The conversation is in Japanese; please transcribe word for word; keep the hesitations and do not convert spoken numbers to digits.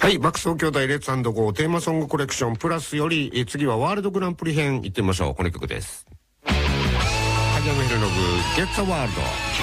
はい、爆走兄弟レッツ&ゴーテーマソングコレクションプラスより、え次はワールドグランプリ編いってみましょう。この曲です。萩山博信、ゲッツアワールド。